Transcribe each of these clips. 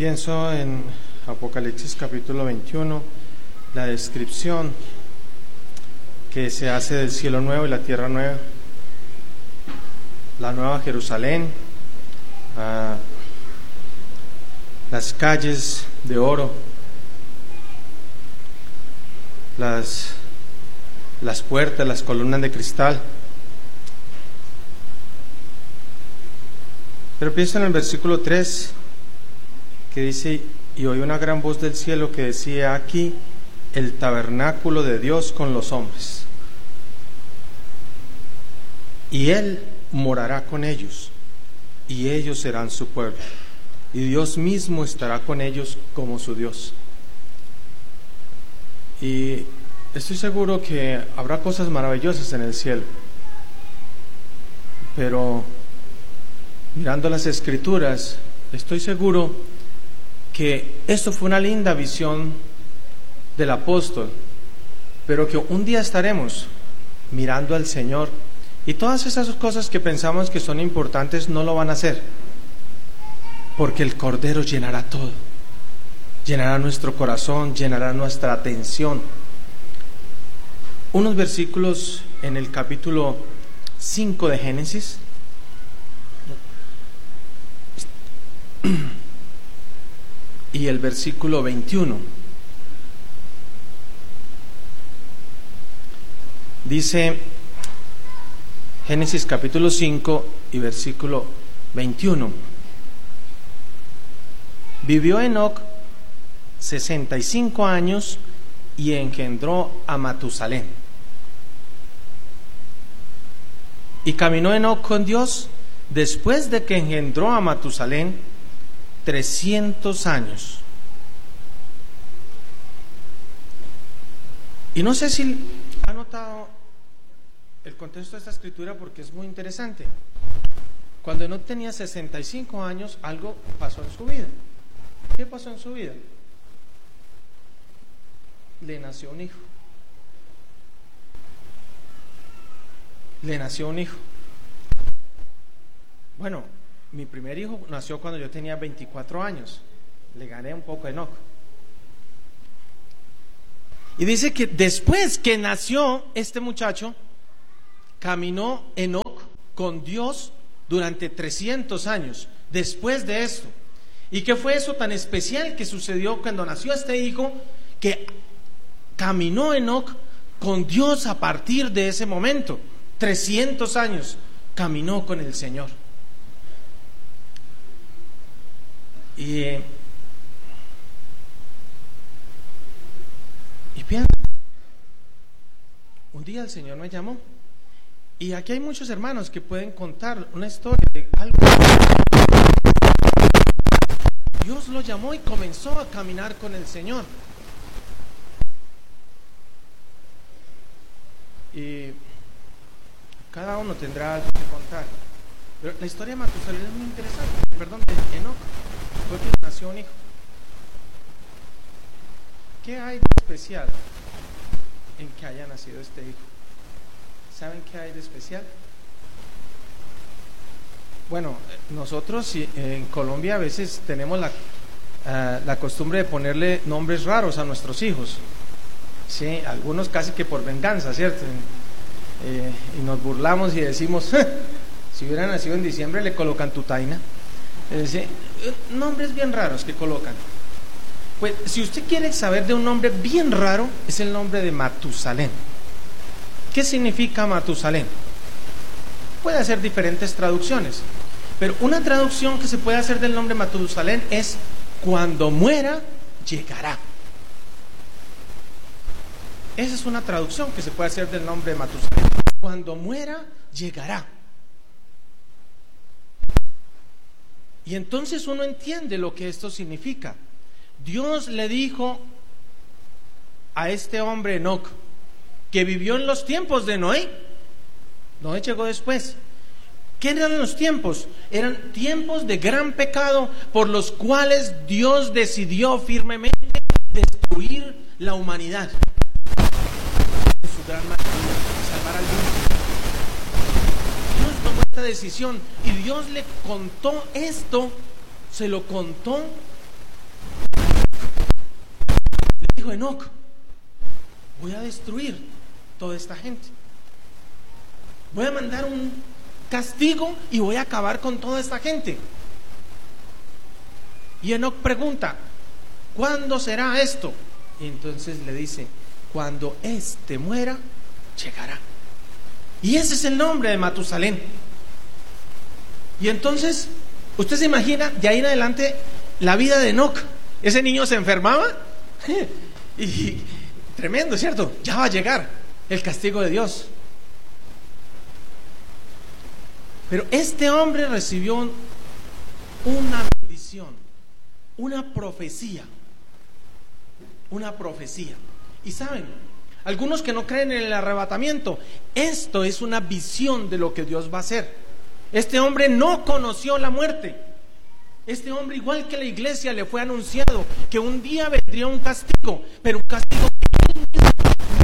Pienso en Apocalipsis capítulo 21, la descripción que se hace del cielo nuevo y la tierra nueva, la nueva Jerusalén, las calles de oro, las puertas, las columnas de cristal. Pero pienso en el versículo 3 que dice: y oí una gran voz del cielo que decía: aquí el tabernáculo de Dios con los hombres, y Él morará con ellos, y ellos serán su pueblo, y Dios mismo estará con ellos como su Dios. Y estoy seguro que habrá cosas maravillosas en el cielo, pero mirando las Escrituras, estoy seguro que esto fue una linda visión del apóstol, pero que un día estaremos mirando al Señor y todas esas cosas que pensamos que son importantes no lo van a hacer, porque el Cordero llenará todo, llenará nuestro corazón, llenará nuestra atención. Unos versículos en el capítulo 5 de Génesis. Y el versículo 21 dice, Génesis capítulo 5 y versículo 21: vivió Enoc 65 años y engendró a Matusalén. Y caminó Enoc con Dios después de que engendró a Matusalén 300 años. Y no sé si ha notado el contexto de esta escritura, porque es muy interesante. Cuando Enoc tenía 65 años, algo pasó en su vida. ¿Qué pasó en su vida? Le nació un hijo. Le nació un hijo. Bueno, mi primer hijo nació cuando yo tenía 24 años. Le gané un poco a Enoc. Y dice que después que nació este muchacho, caminó Enoc con Dios durante 300 años. Después de esto. ¿Y qué fue eso tan especial que sucedió cuando nació este hijo? Que caminó Enoc con Dios a partir de ese momento. 300 años caminó con el Señor. Y pienso, un día el Señor me llamó, y aquí hay muchos hermanos que pueden contar una historia de algo. Dios lo llamó y comenzó a caminar con el Señor. Y cada uno tendrá algo que contar. Pero la historia de Matusalén es muy interesante. Perdón, de Enoc, fue que nació un hijo. ¿Qué hay de especial en que haya nacido este hijo? ¿Saben qué hay de especial? Bueno, nosotros en Colombia a veces tenemos la costumbre de ponerle nombres raros a nuestros hijos. Sí, algunos casi que por venganza, ¿cierto? Y nos burlamos y decimos, si hubiera nacido en diciembre le colocan Tutaina. ¿Sí? Nombres bien raros que colocan. Pues si usted quiere saber de un nombre bien raro, es el nombre de Matusalén. ¿Qué significa Matusalén? Puede hacer diferentes traducciones, pero una traducción que se puede hacer del nombre Matusalén es: cuando muera, llegará. Esa es una traducción que se puede hacer del nombre de Matusalén. Cuando muera, llegará. Y entonces uno entiende lo que esto significa. Dios le dijo a este hombre Enoc, que vivió en los tiempos de Noé. Noé llegó después. ¿Qué eran los tiempos? Eran tiempos de gran pecado por los cuales Dios decidió firmemente destruir la humanidad. Su gran maravilla, salvar al mundo. Dios tomó esta decisión y Dios le contó esto, se lo contó dijo Enoc: voy a destruir toda esta gente, voy a mandar un castigo y voy a acabar con toda esta gente. Y Enoc pregunta: ¿cuándo será esto? Y entonces le dice: cuando éste muera, llegará. Y ese es el nombre de Matusalén. Y entonces, usted se imagina, de ahí en adelante, la vida de Enoc. Ese niño se enfermaba y tremendo, ¿cierto? Ya va a llegar el castigo de Dios. Pero este hombre recibió una bendición, una profecía. Y saben, algunos que no creen en el arrebatamiento, esto es una visión de lo que Dios va a hacer. Este hombre no conoció la muerte. Este hombre, igual que la iglesia, le fue anunciado que un día vendría un castigo, pero un castigo que él mismo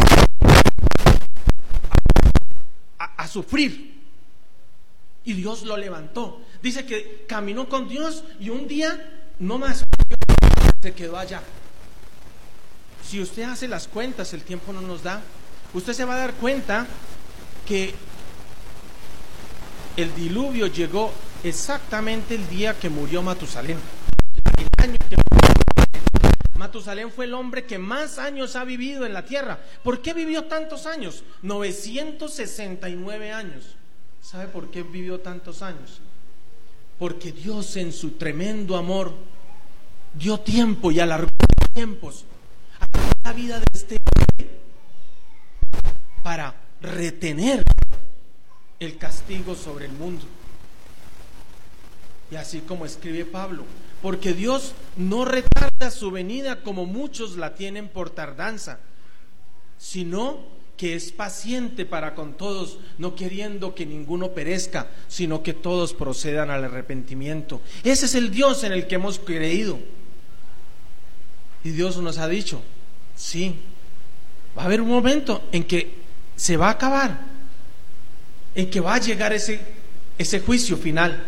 a sufrir. Y Dios lo levantó. Dice que caminó con Dios y un día no más se quedó allá. Si usted hace las cuentas, el tiempo no nos da, usted se va a dar cuenta que el diluvio llegó exactamente el día que murió Matusalén. El año que murió Matusalén fue el hombre que más años ha vivido en la tierra. ¿Por qué vivió tantos años? 969 años. ¿Sabe por qué vivió tantos años? Porque Dios, en su tremendo amor, dio tiempo y alargó los tiempos a la vida de este hombre para retener el castigo sobre el mundo. Y así como escribe Pablo: porque Dios no retarda su venida como muchos la tienen por tardanza, sino que es paciente para con todos, no queriendo que ninguno perezca, sino que todos procedan al arrepentimiento. Ese es el Dios en el que hemos creído. Y Dios nos ha dicho: sí, va a haber un momento en que se va a acabar, en que va a llegar ese juicio final.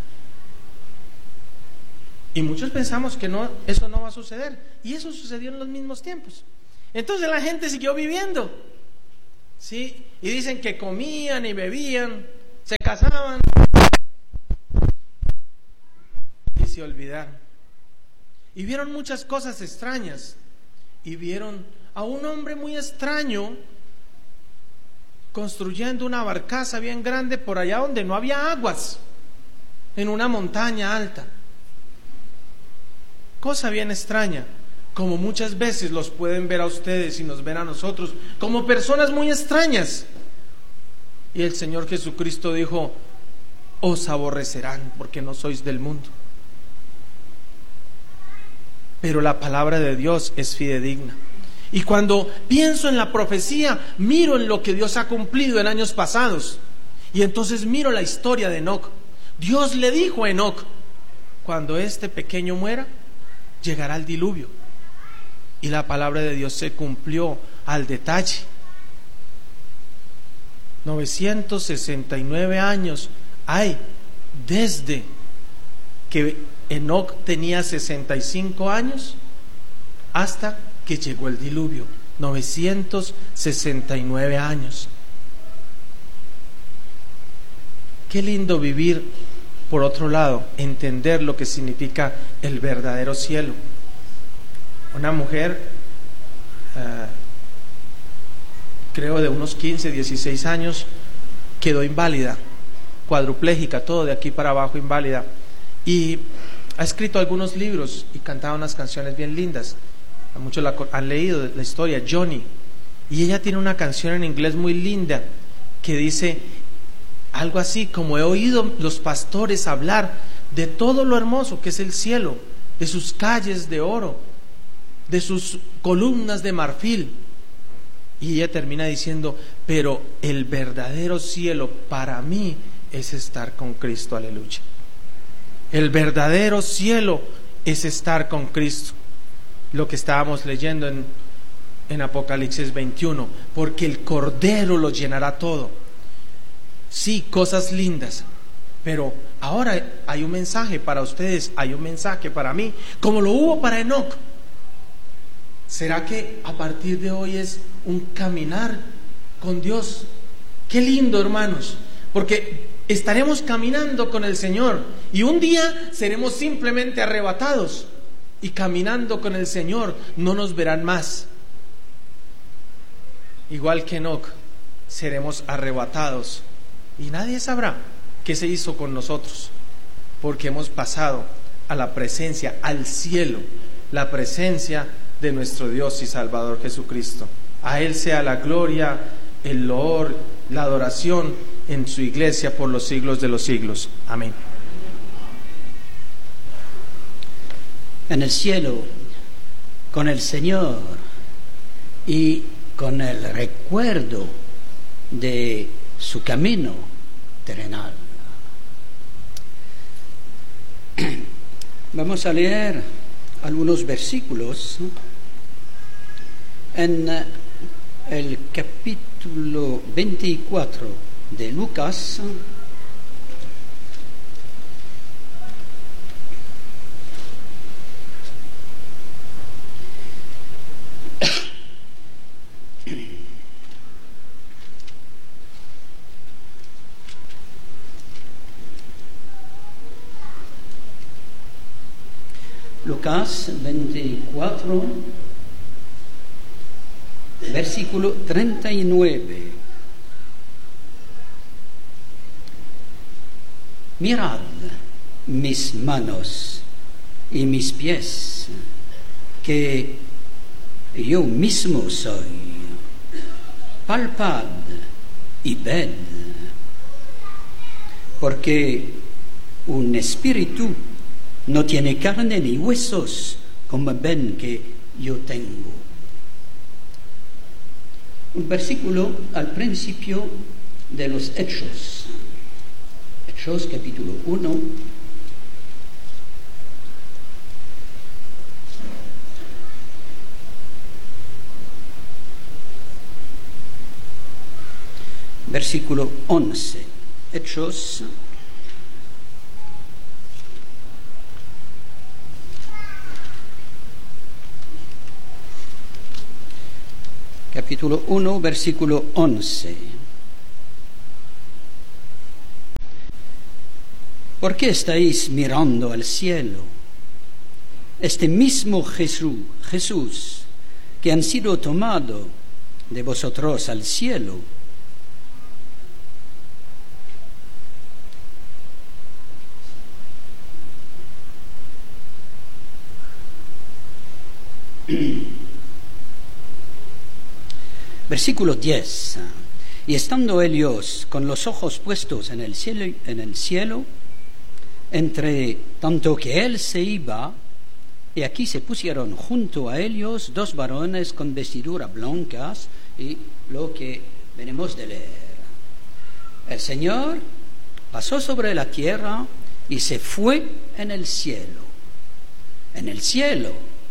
Y muchos pensamos que no, eso no va a suceder, y eso sucedió en los mismos tiempos. Entonces la gente siguió viviendo, ¿sí? Y dicen que comían y bebían, se casaban y se olvidaron. Y vieron muchas cosas extrañas. Y vieron a un hombre muy extraño construyendo una barcaza bien grande por allá donde no había aguas, en una montaña alta. Cosa bien extraña, como muchas veces los pueden ver a ustedes y nos ven a nosotros como personas muy extrañas. Y el Señor Jesucristo dijo: os aborrecerán porque no sois del mundo. Pero la palabra de Dios es fidedigna. Y cuando pienso en la profecía, miro en lo que Dios ha cumplido en años pasados. Y entonces miro la historia de Enoc. Dios le dijo a Enoc: cuando este pequeño muera, llegará el diluvio. Y la palabra de Dios se cumplió al detalle. 969 años hay desde que Enoc tenía 65 años hasta que llegó el diluvio. 969 años. Qué lindo vivir, por otro lado, entender lo que significa el verdadero cielo. Una mujer, creo de unos 15, 16 años, quedó inválida, cuadruplégica, todo de aquí para abajo inválida, y ha escrito algunos libros y cantaba unas canciones bien lindas. Muchos han leído la historia, Johnny, y ella tiene una canción en inglés muy linda que dice algo así como: he oído los pastores hablar de todo lo hermoso que es el cielo, de sus calles de oro, de sus columnas de marfil. Y ella termina diciendo: pero el verdadero cielo para mí es estar con Cristo. Aleluya. El verdadero cielo es estar con Cristo. Lo que estábamos leyendo en Apocalipsis 21, porque el Cordero lo llenará todo. Sí, cosas lindas, pero ahora hay un mensaje para ustedes, hay un mensaje para mí, como lo hubo para Enoc. ¿Será que a partir de hoy es un caminar con Dios? Qué lindo, hermanos, porque estaremos caminando con el Señor y un día seremos simplemente arrebatados y caminando con el Señor no nos verán más. Igual que Enoc, seremos arrebatados y nadie sabrá qué se hizo con nosotros, porque hemos pasado a la presencia, al cielo, la presencia de nuestro Dios y Salvador Jesucristo. A Él sea la gloria, el loor, la adoración en su iglesia por los siglos de los siglos. Amén. En el cielo, con el Señor y con el recuerdo de su camino terrenal. Vamos a leer algunos versículos en el capítulo 24 de Lucas. Lucas 24, versículo 39. Mirad mis manos y mis pies, que yo mismo soy. Palpad y ved, porque un espíritu no tiene carne ni huesos, como ven que yo tengo. Un versículo al principio de los Hechos. Hechos capítulo 1. Versículo 11. Hechos capítulo 1, versículo 11. ¿Por qué estáis mirando al cielo? Este mismo Jesús, que han sido tomado de vosotros al cielo, versículo 10. Y estando ellos con los ojos puestos en el cielo, entre tanto que él se iba, y aquí se pusieron junto a ellos dos varones con vestiduras blancas, y lo que venimos de leer. El Señor pasó sobre la tierra y se fue en el cielo. En el cielo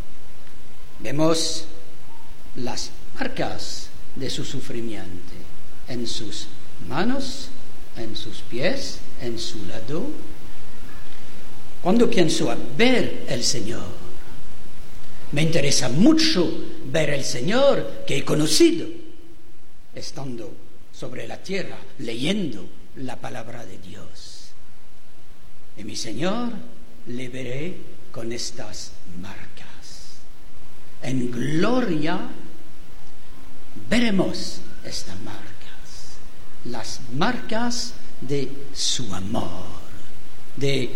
vemos las marcas de su sufrimiento en sus manos, en sus pies, en su lado. Cuando pienso a ver el Señor, me interesa mucho ver el Señor que he conocido, estando sobre la tierra, leyendo la palabra de Dios. Y mi Señor le veré con estas marcas. En gloria veremos estas marcas, las marcas de su amor, de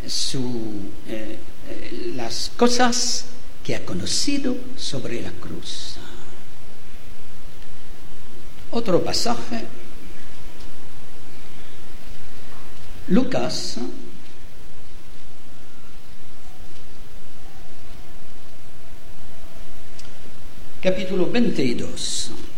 las cosas que ha conocido sobre la cruz. Otro pasaje, Lucas capítulo 22.